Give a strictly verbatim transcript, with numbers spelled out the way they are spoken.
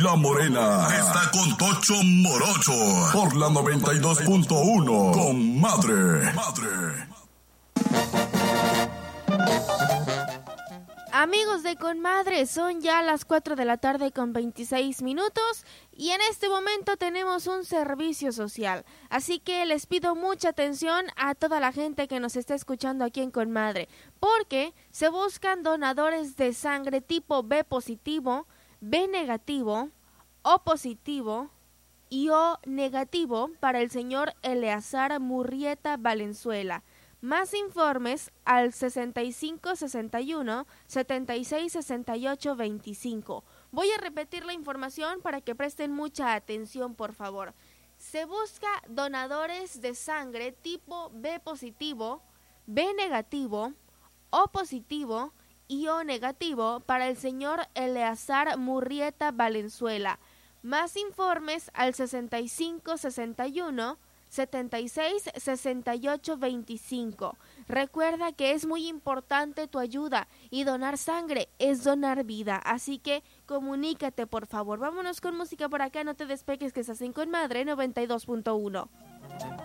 La Morena está con Tocho Morocho por la noventa y dos punto uno. Con Madre. Madre. Amigos de Conmadre, son ya las cuatro de la tarde con veintiséis minutos y en este momento tenemos un servicio social. Así que les pido mucha atención a toda la gente que nos está escuchando aquí en Conmadre, porque se buscan donadores de sangre tipo B positivo, B negativo, O positivo y O negativo para el señor Eleazar Murrieta Valenzuela. Más informes al sesenta y cinco sesenta y uno setenta y seis sesenta y ocho veinticinco. Voy a repetir la información para que presten mucha atención, por favor. Se busca donadores de sangre tipo B positivo, B negativo, O positivo y O negativo para el señor Eleazar Murrieta Valenzuela. Más informes al sesenta y cinco sesenta y uno setenta y seis sesenta y ocho veinticinco. Recuerda que es muy importante tu ayuda y donar sangre es donar vida, así que comunícate, por favor. Vámonos con música por acá, no te despegues, que estás en Conmadre noventa y dos punto uno.